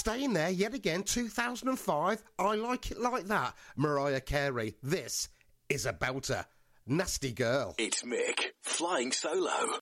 Staying there yet again, 2005. I Like It Like That. Mariah Carey. This is a belter. Nasty Girl. It's Mick, flying solo.